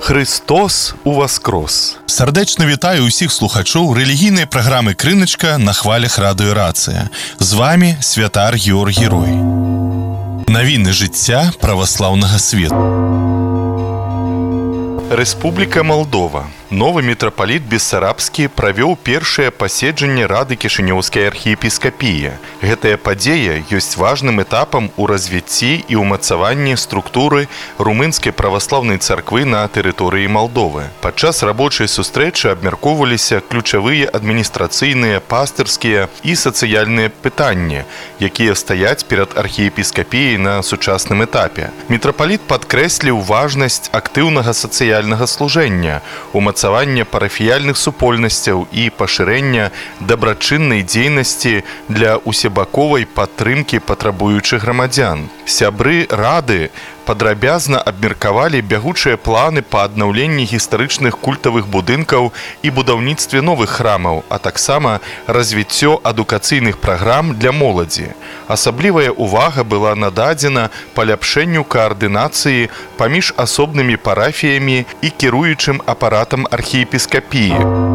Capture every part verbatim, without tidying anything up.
Христос уваскрос! Сардэчна вітаю ўсіх слухачоў рэлігійнай праграмы «Крыначка» на хвалях радыё «Рацыя». З вами святар Георгій Рой. Навіны жыцця праваслаўнага свету. Рэспубліка Малдова. Новы мітрапаліт Бессарабскі правёў першае паседжанне Рады Кішынёўскай архіепіскапіі. Гэтая падзея ёсць важным этапам у развіцці і ўмацаванні структуры румынскай праваслаўнай царквы на тэрыторыі Малдовы. Падчас рабочай сустрэчы абмяркоўваліся ключавыя адміністрацыйныя, пастырскія і сацыяльныя пытанні, якія стаяць перад архіепіскапіяй на сучасным этапе. Мітрапаліт падкрэсліў важнасць актыўнага сацыяльнага служэння, умацавання парафіяльных супольнасцяў і пашырэння дабрачыннай дзейнасці для усебаковай падтрымкі патрабуючых грамадзян. Сябры Рады падрабязна абмеркавалі бягучыя планы па аднаўленні гістарычных культавых будынкаў і будаўніцтве новых храмаў, а таксама развіццё адукацыйных праграм для моладзі. Асаблівая ўвага была нададзена паляпшэнню каардынацыі паміж асобнымі парафіямі і кіруючым апаратам архіепіскапіі.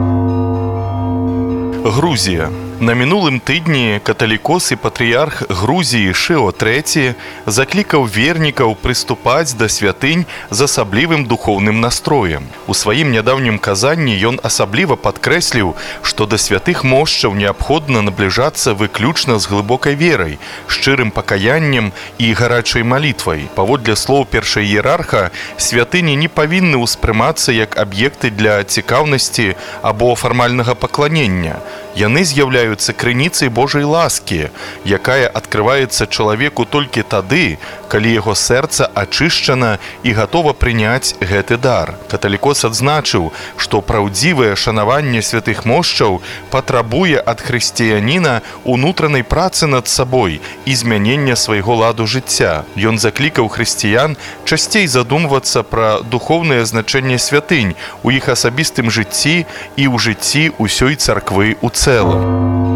Грузія. На мінулым тыдні каталікос і патрыярх Грузіі Шыо трэці заклікаў вернікаў прыступаць да святынь з асаблівым духоўным настроем. У сваім нядаўнім казанні ён асабліва падкрэсліў, што да святых мошчаў неабходна набліжацца выключна з глыбокай верай, шчырым пакаяннем і гарачай малітвай. Паводле слоў першаіерарха, святыні не павінны ўспрымацца як аб'екты для цікаўнасці або фармальнага пакланення. Яны з'яўляюцца крыніцай Божай ласкі, якая адкрываецца чалавеку толькі тады, калі яго сэрца ачышчана і гатова прыняць гэты дар. Каталікос адзначыў, што праўдзівае шанаванне святых мошчаў патрабуе ад хрысціяніна унутранай працы над сабой і змянення свайго ладу жыцця. Ён заклікаў хрысціян часцей задумвацца пра духоўнае значэнне святынь у іх асабістым жыцці і ў жыцці ўсёй царквы ў цэлым.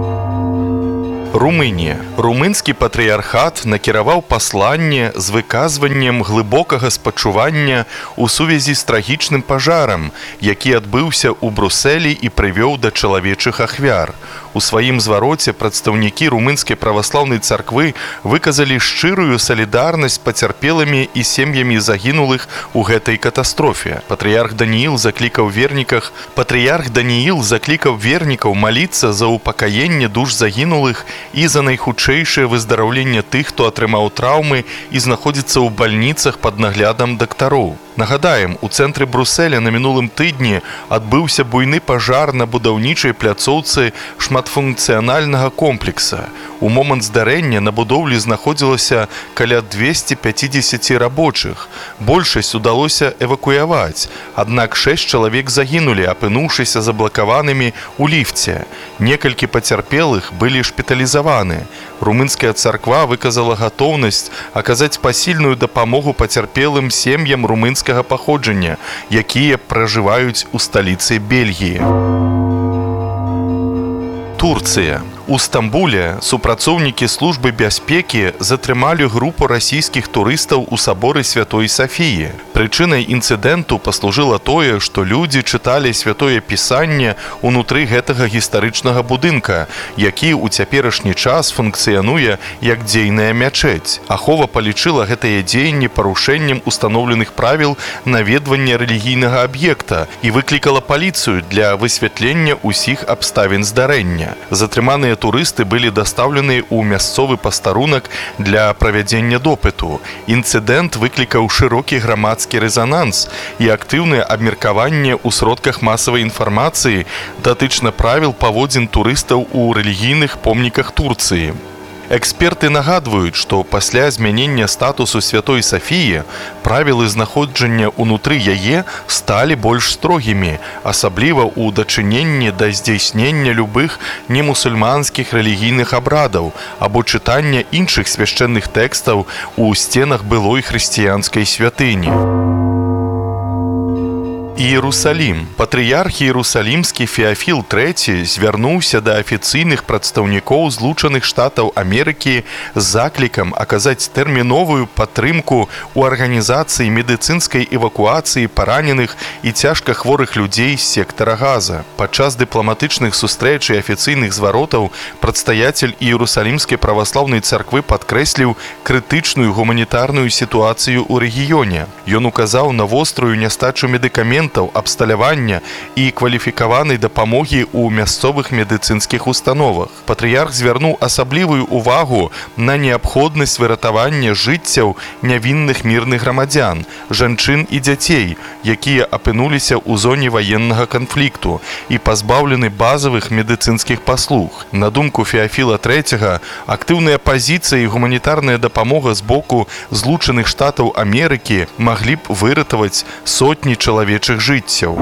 Румынія. Румынскі патрыярхат накіраваў пасланне з выказваннем глыбокага спачування ў сувязі з трагічным пажарам, які адбыўся ў Брусэлі і прывёў да чалавечых ахвяр. У сваім звароце прадстаўнікі румынскай праваслаўнай царквы выказалі шчырую салідарнасць пацярпелымі і сем'ямі загінулых у гэтай катастрофе. Патрыярх Данііл заклікаў верніках, патрыярх Данііл заклікаў вернікаў маліцца за упакаенне душ загінулых і за найхутчэйшае выздараўленне тых, хто атрымаў траўмы і знаходзіцца ў бальніцах пад наглядам дактароў. Нагадаем, у цэнтры Бруселя на мінулым тыдні адбыўся буйны пажар на будаўнічай пляцоўцы шматфункцыянальнага комплекса. У момант здарэння на будоўлі знаходзілася каля дзвесце пяцідзесят рабочых. Большасць удалося эвакуяваць, аднак шэсць чалавек загінулі, апынуўшыся заблакаванымі ў ліфце. Некалькі пацярпелых былі шпіталізаваны. Румынская царква выказала гатоўнасць аказаць пасільную дапамогу пацярпелым сем'ям румынскага паходжання, якія пражываюць у сталіцы Бельгіі. Турцыя. У Стамбуле супрацоўнікі службы бяспекі затрымалі групу расійскіх турыстаў у саборы Святой Сафіі. Прычынай інцыдэнту паслужыла тое, што людзі чыталі святое пісанне ўнутры гэтага гістарычнага будынка, які ў цяперашні час функцыянуе як дзейная мячэць. Ахова палічыла гэтыя дзеянні парушэннем устаноўленых правіл наведвання рэлігійнага аб'екта і выклікала паліцыю для высвятлення ўсіх абставін здарэння. Затрыманыя турысты былі дастаўлены ў мясцовы пастарунак для правядзення допыту. Інцыдэнт выклікаў шырокі грамадскі рэзананс і актыўнае абмеркаванне ў сродках масавай інфармацыі датычна правіл паводзін турыстаў у рэлігійных помніках Турцыі. Эксперты нагадваюць, што пасля змянення статусу Святой Сафіі правілы знаходжання ўнутры яе сталі больш строгімі, асабліва ў дачыненні да здзяйснення любых немусульманскіх рэлігійных абрадаў або чытання іншых свяшчэнных тэкстаў у сценах былой хрысціянскай святыні. Іерусалім. Патрыярх Іерусалімскі Феафіл трэці звярнуўся да афіцыйных прадстаўнікоў Злучаных Штатаў Амерыкі з заклікам аказаць тэрміновую падтрымку ў арганізацыі медыцынскай эвакуацыі параненых і цяжка хворых людзей з сектара Газа. Падчас дыпламатычных сустрэч і афіцыйных зваротаў прадстаяцель Іерусалімскай праваслаўнай царквы падкрэсліў крытычную гуманітарную сітуацыю ў рэгіёне. Ён указаў на вострую нястачу медыкаментаў, абсталявання і кваліфікаванай дапамогі ў мясцовых медыцынскіх установах. Патрыярх звярнуў асаблівую ўвагу на неабходнасць выратавання жыццяў нявінных мірных грамадзян, жанчын і дзяцей, якія апынуліся ў зоне ваеннага канфлікту і пазбаўлены базавых медыцынскіх паслуг. На думку Феафіла трэцяга, актыўная пазіцыя і гуманітарная дапамога з боку Злучаных Штатаў Амерыкі маглі б выратаваць сотні чалавечых жыццяў.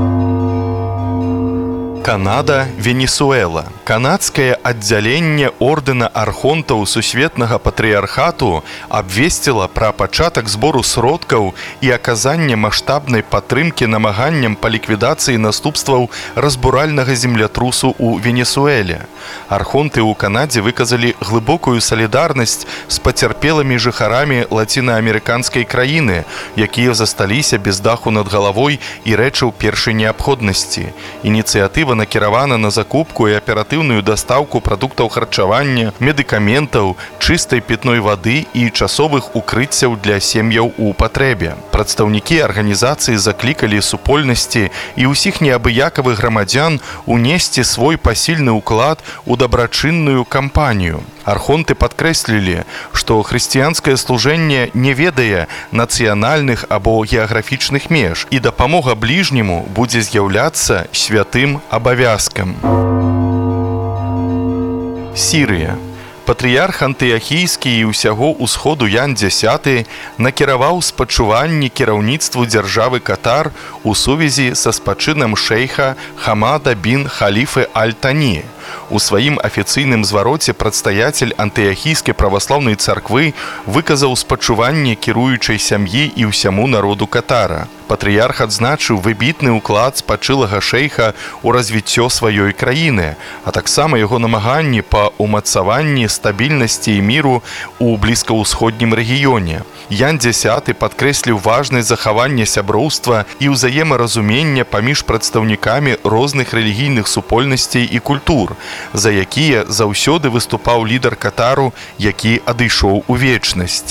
Канада, Венесуэла. Канадскае аддзяленне ордэна архонтаў сусветнага патрыярхату абвесціла пра пачатак збору сродкаў і аказання маштабнай падтрымкі намаганням па ліквідацыі наступстваў разбуральнага землятрусу ў Венесуэле. Архонты ў Канадзе выказалі глыбокую салідарнасць з пацярпелымі жыхарамі лацінаамерыканскай краіны, якія засталіся без даху над галавой і рэчаў першай неабходнасці. Ініцыятыва накіравана на закупку і аператыўную дастаўку прадуктаў харчавання, медыкаментаў, чыстай пітной вады і часовых укрыццяў для сем'яў у патрэбе. Прадстаўнікі арганізацыі заклікалі супольнасці і ўсіх неабыякавых грамадзян унесці свой пасільны ўклад у дабрачынную кампанію. Архонты падкрэслілі, што хрысціянскае служэнне не ведае нацыянальных або геаграфічных меж, і дапамога бліжняму будзе з'яўляцца святым абавязкам. Сірыя. Патрыярх антыахійскі і ўсяго ўсходу Ян дзясяты накіраваў спачуванні кіраўніцтву дзяржавы Катар у сувязі са спачынам шэйха Хамада бін Халіфы Аль-Тані. У сваім афіцыйным звароце прадстаяцель антыахійскай праваслаўнай царквы выказаў спачуванне кіруючай сям'і і ўсяму народу Катара. Патрыярх адзначыў выбітны ўклад спачылага шэйха ў развіццё сваёй краіны, а таксама яго намаганні па ўмацаванні стабільнасці і міру ў блізкаўсходнім рэгіёне. Ян дзясяты падкрэсліў важнасць захавання сяброўства і ўзаемаразумення паміж прадстаўнікамі розных рэлігійных супольнасцей і культур, за якія заўсёды выступаў лідар Катару, які адышоў у вечнасць.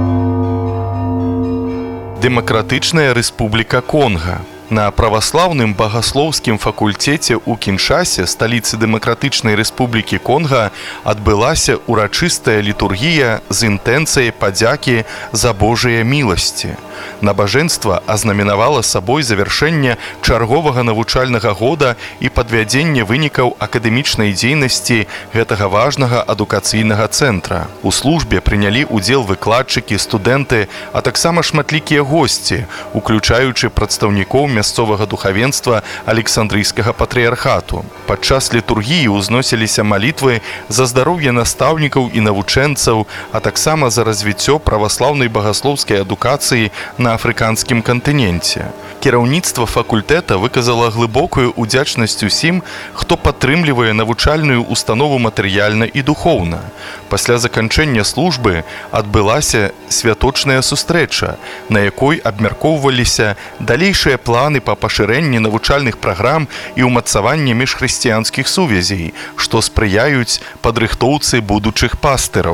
Дэмакратычная рэспубліка Конга. На праваслаўным багаслоўскім факультэце ў Кіншасе, сталіцы Дэмакратычнай рэспублікі Конга, адбылася урачыстая літургія з інтэнцыяй падзякі за Божыя міласці. Набажэнства азнаменавала сабой завяршэнне чарговага навучальнага года і падвядзенне вынікаў акадэмічнай дзейнасці гэтага важнага адукацыйнага цэнтра. У службе прынялі ўдзел выкладчыкі, студэнты, а таксама шматлікія госці, уключаючы прадстаўнікоў мясцовага духавенства Александрыйскага патрыярхату. Падчас літургіі ўзносіліся малітвы за здароўе настаўнікаў і навучэнцаў, а таксама за развіццё праваслаўнай багаслоўскай адукацыі на афрыканскім кантыненце. Кіраўніцтва факультэта выказала глыбокую ўдзячнасць усім, хто падтрымлівае навучальную установу матэрыяльна і духоўна. Пасля заканчэння службы адбылася святочная сустрэча, на якой абмяркоўваліся далейшыя планы па пашырэнні навучальных праграм і ўмацаванні міжхрысціянскіх сувязей, што спрыяюць падрыхтоўцы будучых пастыраў.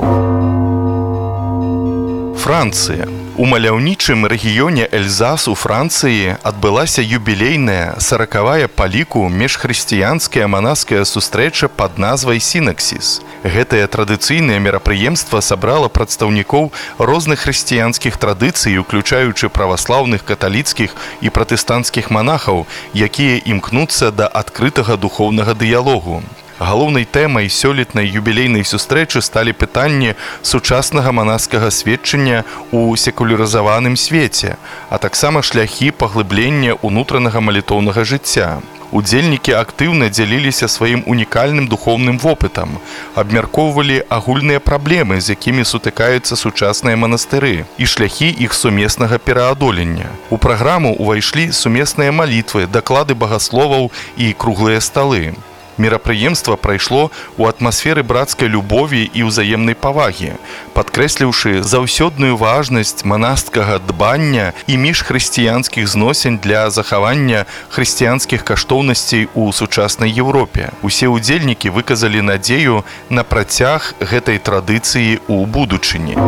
Францыя. У маляўнічым рэгіёне Эльзас у Францыі адбылася юбілейная саракавая па ліку міжхрысціянская манаская сустрэча пад назвай «Сінаксіс». Гэтае традыцыйнае мерапрыемства сабрала прадстаўнікоў розных хрысціянскіх традыцый, уключаючы праваслаўных, каталіцкіх і пратэстанцкіх манахаў, якія імкнуцца да адкрытага духоўнага дыялогу. Галоўнай тэмай сёлетнай юбілейнай сустрэчы сталі пытанні сучаснага манаскага сведчання ў секулярызаваным свеце, а таксама шляхі паглыблення ўнутранага малітоўнага жыцця. Удзельнікі актыўна дзяліліся сваім унікальным духоўным вопытам, абмяркоўвалі агульныя праблемы, з якімі сутыкаюцца сучасныя манастыры, і шляхі іх сумеснага пераадолення. У праграму ўвайшлі сумесныя малітвы, даклады багасловаў і круглыя сталы. Мерапрыемства прайшло ў атмасферы брацкай любові і ўзаемнай павагі, падкрэсліўшы заўсёдную важнасць манасцкага дбання і міжхрысціянскіх зносін для захавання хрысціянскіх каштоўнасцей у сучаснай Еўропе. Усе ўдзельнікі выказалі надзею на працяг гэтай традыцыі ў будучыні.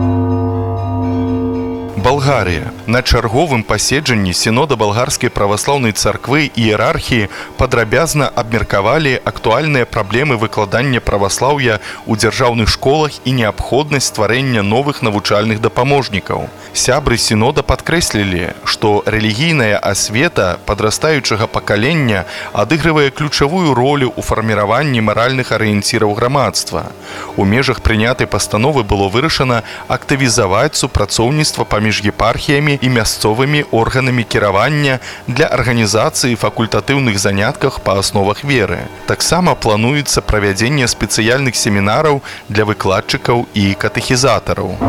Балгарія. На чарговым паседжанні сінода балгарскай праваслаўнай царквы іерархіі падрабязна абмеркавалі актуальныя праблемы выкладання праваслаўя ў дзяржаўных школах і неабходнасць стварэння новых навучальных дапаможнікаў. Сябры сінода падкрэслілі, што рэлігійная асвета падрастаючага пакалення адыгрывае ключавую ролю ў фарміраванні маральных арыенціраў грамадства. У межах прынятай пастановы было вырашана актывізаваць супрацоўніцтва паміж епархіямі і мясцовымі органамі кіравання для арганізацыі факультатыўных занятках па асновах веры. Таксама плануецца правядзенне спецыяльных семінараў для выкладчыкаў і катэхізатараў.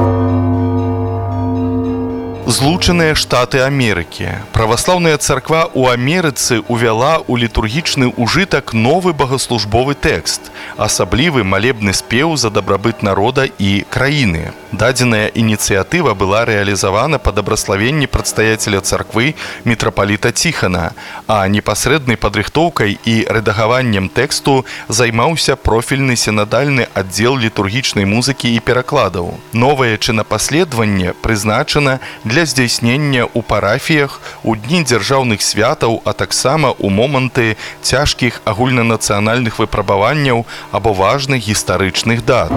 Злучаныя Штаты Амерыкі. Праваслаўная царква ў Амерыцы ўвяла ў літургічны ўжытак новы багаслужбовы тэкст, асаблівы малебны спеў за дабрабыт народа і краіны. Дадзеная ініцыятыва была рэалізавана па дабраславенні прадстаяцеля царквы мітрапаліта Ціхана, а непасрэднай падрыхтоўкай і рэдагаваннем тэксту займаўся профільны сінадальны аддзел літургічнай музыкі і перакладаў. Новае чынапаследаванне прызначана для здзяйснення ў парафіях, у дні дзяржаўных святаў, а таксама ў моманты цяжкіх агульнанацыянальных выпрабаванняў або важных гістарычных дат.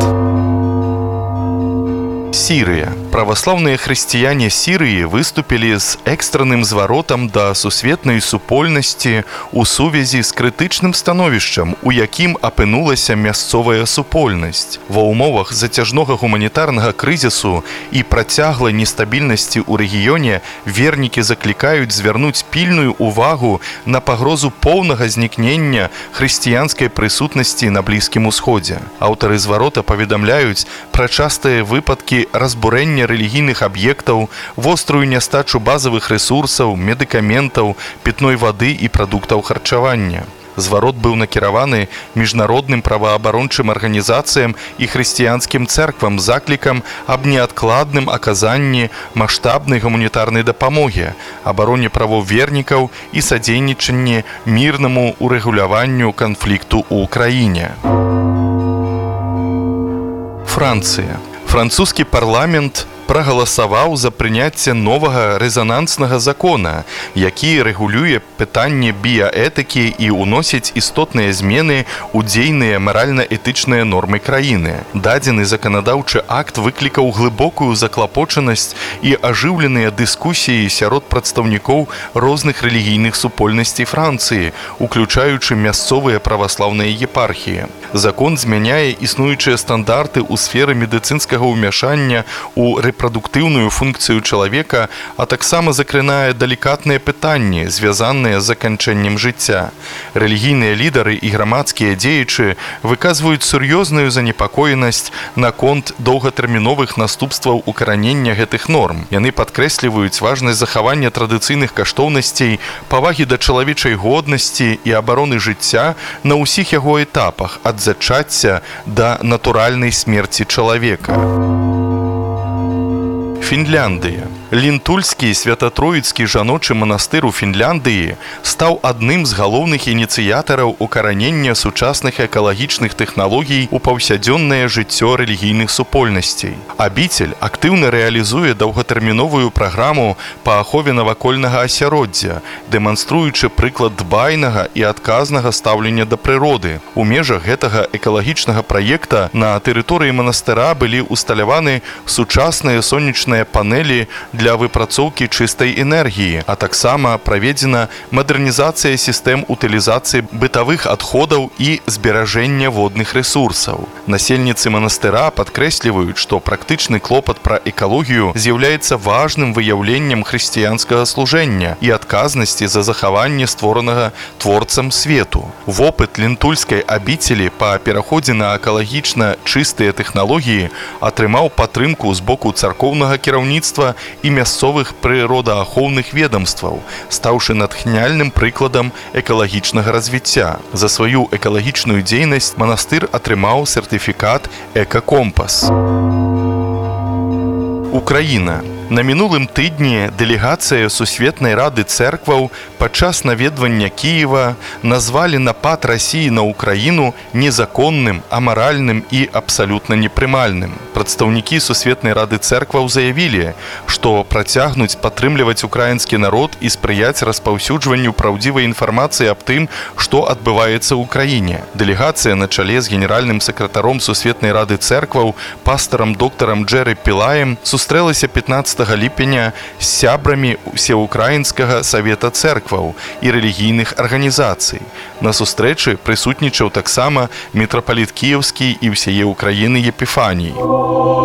Сірыя. Праваслаўныя хрысціяне Сірыі выступілі з экстранным зваротам да сусветнай супольнасці ў сувязі з крытычным становішчам, у якім апынулася мясцовая супольнасць. Ва ўмовах зацяжнога гуманітарнага крызісу і працяглай нестабільнасці ў рэгіёне вернікі заклікаюць звярнуць пільную ўвагу на пагрозу поўнага знікнення хрысціянскай прысутнасці на Блізкім Усходзе. Аўтары зварота паведамляюць пра частыя выпадкі разбурэння рэлігійных аб'ектаў, вострую нястачу базавых рэсурсаў, медыкаментаў, пітной вады і прадуктаў харчавання. Зварот быў накіраваны міжнародным праваабарончым арганізацыям і хрысціянскім цэрквам з заклікам аб неадкладным аказанні маштабнай гуманітарнай дапамогі, абароне правоў вернікаў і садзейнічанні мірнаму урэгуляванню канфлікту ў краіне. Францыя. Французскі парламент прагаласаваў за прыняцце новага рэзананснага закона, які рэгулюе пытанне біяэтыкі і ўносіць істотныя змены ў дзейныя маральна-этычныя нормы краіны. Дадзены заканадаўчы акт выклікаў глыбокую заклапочанасць і ажыўленыя дыскусіі сярод прадстаўнікоў розных рэлігійных супольнасцей Францыі, уключаючы мясцовыя праваслаўныя епархіі. Закон змяняе існуючыя стандарты ў сферы медыцынскага ўмяшання ў рэпрадуктыўную функцыю чалавека, а таксама закранае далікатныя пытанні, звязаныя з заканчэннем жыцця. Рэлігійныя лідары і грамадскія дзеячы выказваюць сур'ёзную занепакоенасць наконт доўгатэрміновых наступстваў укаранення гэтых норм. Яны падкрэсліваюць важнасць захавання традыцыйных каштоўнасцей, павагі да чалавечай годнасці і абароны жыцця на ўсіх яго этапах, ад зачацця да натуральнай смерці чалавека. Фінляндыя. Лінтульскі свята-троіцкі жаночы манастыр у Фінляндыі стаў адным з галоўных ініцыятараў укаранення сучасных экалагічных тэхналогій у паўсядзённае жыццё рэлігійных супольнасцей. Абіцель актыўна рэалізуе доўгатэрміновую праграму па ахове навакольнага асяроддзя, дэманструючы прыклад дбайнага і адказнага стаўлення да прыроды. У межах гэтага экалагічнага праекта на тэрыторыі манастыра былі ўсталяваны сучасныя сонечныя панелі для для выпрацоўкі чыстай энергіі, а таксама праведзена мадэрнізацыя сістэм утылізацыі бытавых адходаў і зберажэння водных ресурсаў. Насельніцы манастыра падкрэсліваюць, што практычны клопат пра экалогію з'яўляецца важным выяўленнем хрысціянскага служэння і адказнасці за захаванне створанага творцам свету. Вопыт лентульскай абіцелі па пераходзе на экалагічна чыстыя тэхналогіі атрымаў падтрымку з боку царкоўнага кіраўніцтва і мясцовых прыродаахоўных ведомстваў, стаўшы натхняльным прыкладам экалагічнага развіцця. За сваю экалагічную дзейнасць манастыр атрымаў сертыфікат «Эка-компас». Украіна. На мінулым тыдні дэлегацыя Сусветнай Рады Цэркваў падчас наведвання Кіева назвалі напад Расіі на Украіну незаконным, амаральным і абсалютна непрымальным. Прадстаўнікі Сусветнай Рады Цэркваў заявілі, што працягнуць падтрымліваць украінскі народ і спрыяць распаўсюджванню праўдзівай інфармацыі аб тым, што адбываецца ў краіне. Дэлегацыя на чале з генеральным сакратаром Сусветнай Рады Цэркваў, пастарам доктарам Джэры Пілаем, сустрэлася пятнаццатага ліпеня з сябрамі Усеукраінскага савета цэркваў і рэлігійных арганізацый. На сустрэчы прысутнічаў таксама мітрапаліт кіеўскі і ўсяе Украіны Епіфаній.